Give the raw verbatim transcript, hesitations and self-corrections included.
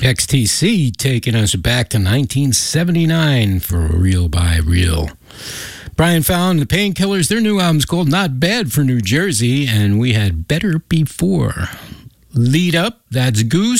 X T C taking us back to nineteen seventy-nine for Real by Real. Brian Fallon, the Painkillers, their new album's called Not Bad for New Jersey, and we had Better Before. Lead up, that's Goose.